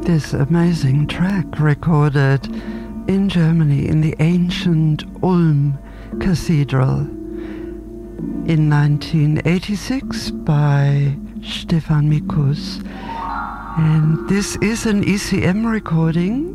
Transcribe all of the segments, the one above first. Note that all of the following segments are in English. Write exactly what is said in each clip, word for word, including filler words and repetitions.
This amazing track recorded in Germany in the ancient Ulm Cathedral in nineteen eighty-six by Stefan Micus. And this is an E C M recording.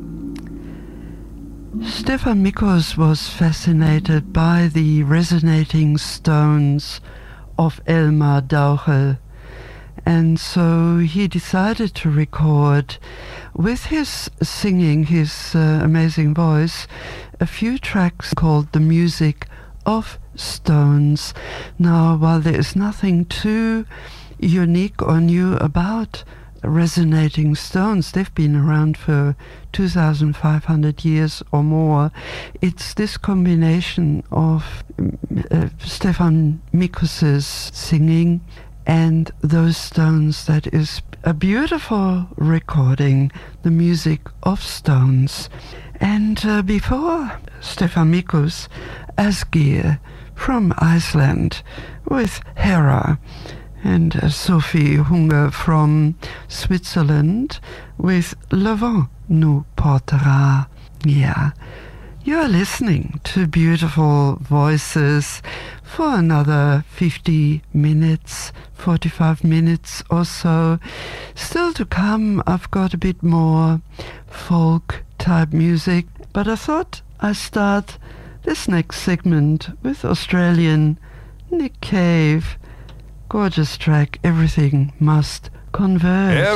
Stefan Micus was fascinated by the resonating stones of Elmar Dauchel, and so he decided to record with his singing, his uh, amazing voice, a few tracks called The Music of Stones. Now, while there is nothing too unique or new about resonating stones, they've been around for two thousand five hundred years or more, it's this combination of uh, Stefan Micus's singing and those stones that is a beautiful recording, The Music of Stones. And uh, before Stefan Micus, Asgeir from Iceland with Hera, and uh, Sophie Hunger from Switzerland with Le Vent nous portera. Yeah, you're listening to beautiful voices for another fifty minutes, forty-five minutes or so. Still to come, I've got a bit more folk type music, but I thought I'd start this next segment with Australian Nick Cave. Gorgeous track, Everything Must Converge.